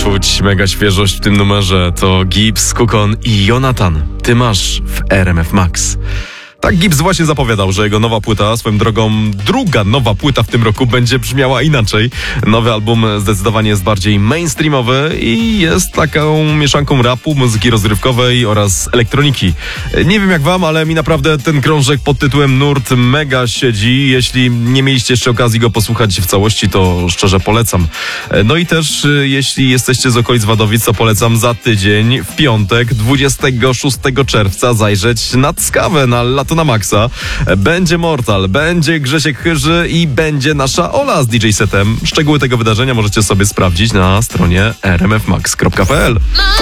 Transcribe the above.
Czuć mega świeżość w tym numerze. To Gibbs, Kukon i Jonathan. Ty masz w RMF Max. Tak Gibbs właśnie zapowiadał, że jego nowa płyta, swoją drogą druga nowa płyta w tym roku, będzie brzmiała inaczej. Nowy album zdecydowanie jest bardziej mainstreamowy i jest taką mieszanką rapu, muzyki rozrywkowej oraz elektroniki. Nie wiem jak wam, ale mi naprawdę ten krążek pod tytułem Nurt mega siedzi. Jeśli nie mieliście jeszcze okazji go posłuchać w całości, to szczerze polecam. No i też jeśli jesteście z okolic Wadowic, to polecam za tydzień, w piątek, 26 czerwca zajrzeć na Ckawę, na Lato na Maxa. Będzie Mortal, będzie Grzesiek Chyży i będzie nasza Ola z DJ setem. Szczegóły tego wydarzenia możecie sobie sprawdzić na stronie rmfmax.pl.